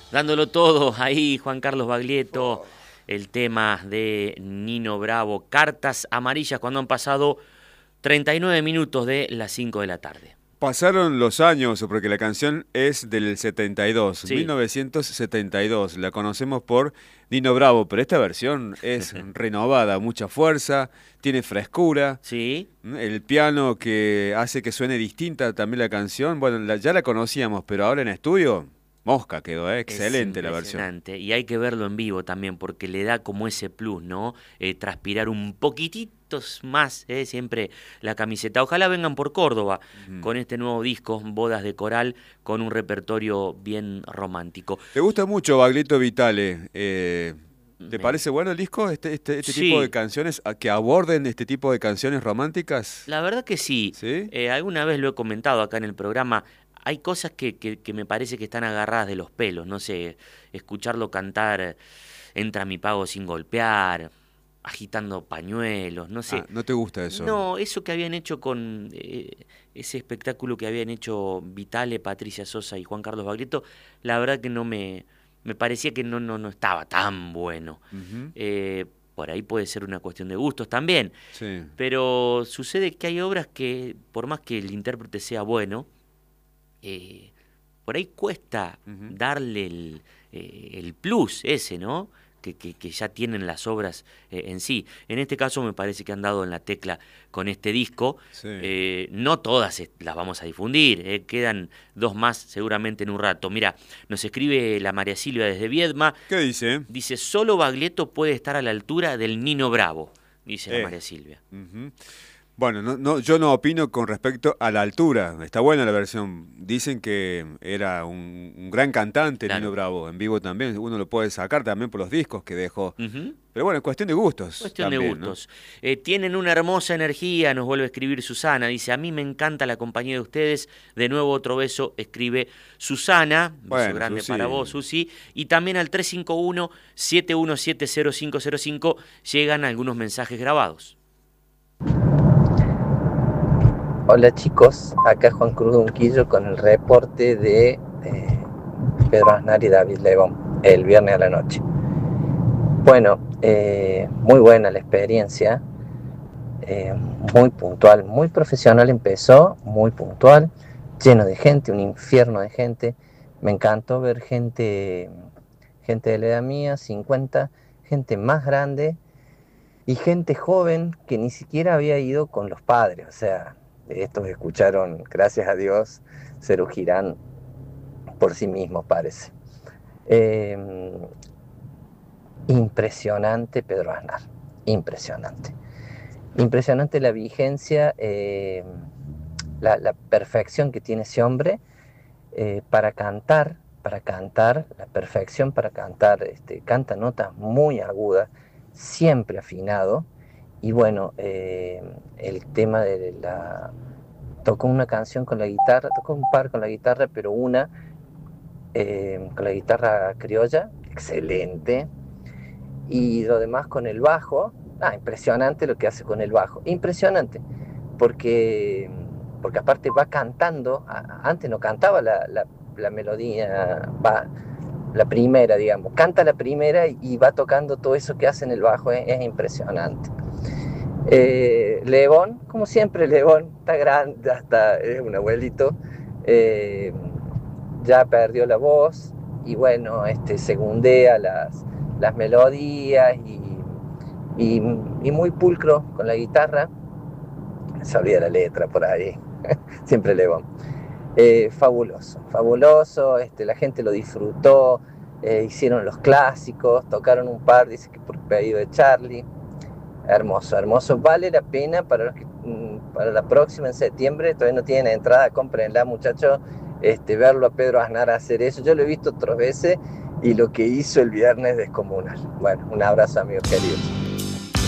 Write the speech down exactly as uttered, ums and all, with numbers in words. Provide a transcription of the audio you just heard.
Dándolo todo ahí, Juan Carlos Baglietto, el tema de Nino Bravo, Cartas Amarillas, cuando han pasado treinta y nueve minutos de las cinco de la tarde. Pasaron los años, porque la canción es del setenta y dos, Sí. mil novecientos setenta y dos. La conocemos por Nino Bravo, pero esta versión es renovada, mucha fuerza, tiene frescura. Sí. El piano que hace que suene distinta también la canción. Bueno, la, ya la conocíamos, pero ahora en estudio, mosca quedó, ¿eh? Excelente la versión. Impresionante. Y hay que verlo en vivo también, porque le da como ese plus, ¿no? Eh, transpirar un poquitito más, ¿eh? Siempre la camiseta. Ojalá vengan por Córdoba mm. con este nuevo disco, Bodas de Coral, con un repertorio bien romántico. ¿Te gusta mucho Baglietto Vitale? Eh, ¿Te Me... parece bueno el disco? Este, este, este sí. tipo de canciones, que aborden este tipo de canciones románticas. La verdad que sí. ¿Sí? Eh, alguna vez lo he comentado acá en el programa. Hay cosas que, que, que me parece que están agarradas de los pelos, no sé, escucharlo cantar Entra mi pago sin golpear, agitando pañuelos, no sé. Ah, ¿no te gusta eso? No, eso que habían hecho con eh, ese espectáculo que habían hecho Vitale, Patricia Sosa y Juan Carlos Baglietto, la verdad que no me, me parecía que no, no, no estaba tan bueno. Uh-huh. Eh, por ahí puede ser una cuestión de gustos también, sí. Pero sucede que hay obras que, por más que el intérprete sea bueno, Eh, por ahí cuesta uh-huh. darle el, eh, el plus ese, ¿no? Que, que, que ya tienen las obras eh, en sí. En este caso me parece que han dado en la tecla con este disco. Sí. Eh, no todas las vamos a difundir, eh, quedan dos más seguramente en un rato. Mira, nos escribe la María Silvia desde Viedma. ¿Qué dice? Dice, solo Baglietto puede estar a la altura del Nino Bravo, dice eh. la María Silvia. Uh-huh. Bueno, no, no, yo no opino con respecto a la altura. Está buena la versión. Dicen que era un, un gran cantante, claro. Nino Bravo. En vivo también. Uno lo puede sacar también por los discos que dejó. Uh-huh. Pero bueno, es cuestión de gustos. Cuestión también, de gustos. ¿no? Eh, tienen una hermosa energía, nos vuelve a escribir Susana. Dice, a mí me encanta la compañía de ustedes. De nuevo otro beso, escribe Susana. Beso bueno, grande Susi. para vos, Susi. Y también al tres cinco uno, siete uno siete, cero cinco cero cinco llegan algunos mensajes grabados. Hola chicos, acá Juan Cruz Unquillo con el reporte de eh, Pedro Aznar y David Lebón el viernes a la noche. Bueno, eh, muy buena la experiencia, eh, muy puntual, muy profesional empezó, muy puntual, lleno de gente, un infierno de gente. Me encantó ver gente, gente de la edad mía, cincuenta, gente más grande y gente joven que ni siquiera había ido con los padres, o sea... Estos escucharon, gracias a Dios, Serú Girán por sí mismos, parece. Eh, impresionante Pedro Aznar, impresionante. Impresionante la vigencia, eh, la, la perfección que tiene ese hombre eh, para cantar, para cantar, la perfección para cantar, este, canta notas muy agudas, siempre afinado. Y bueno, eh, el tema de la... Tocó una canción con la guitarra, tocó un par con la guitarra, pero una eh, con la guitarra criolla, excelente. Y lo demás con el bajo, ah, impresionante lo que hace con el bajo, impresionante. Porque, porque aparte va cantando, antes no cantaba la, la, la melodía, va... la primera, digamos, canta la primera y va tocando todo eso que hace en el bajo, es, es impresionante. Eh, Lebón, como siempre, Lebón está grande, ya está, es un abuelito, eh, ya perdió la voz y bueno, este, segundea las, las melodías y, y, y muy pulcro con la guitarra, se olvida la letra por ahí, siempre Lebón. Eh, fabuloso, fabuloso, este, la gente lo disfrutó, eh, hicieron los clásicos, tocaron un par, dice que por pedido de Charlie. Hermoso, hermoso, vale la pena para los que, para la próxima en septiembre, todavía no tienen entrada, cómprenla muchachos, este, verlo a Pedro Aznar hacer eso, yo lo he visto otras veces y lo que hizo el viernes descomunal. Bueno, un abrazo amigos queridos.